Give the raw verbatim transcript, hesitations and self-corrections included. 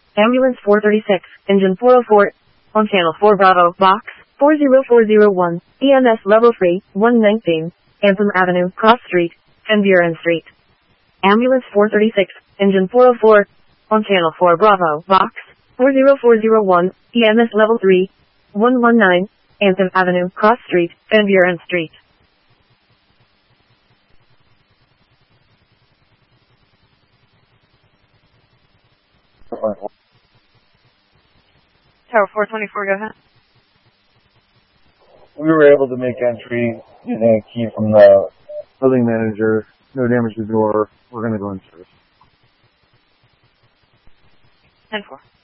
Ambulance four thirty-six, engine four oh four, on channel four Bravo, box four zero four zero one, E M S level three, one nineteen, Anthem Avenue, Cross Street, Van Buren Street. Ambulance four thirty-six, engine four oh four, on channel four Bravo, box four zero four zero one, E M S level three, one nineteen, Anthem Avenue, Cross Street, Van Buren Street. Tower four twenty-four, go ahead. We were able to make entry using a key from the building manager. No damage to the door. We're going to go in service. ten four.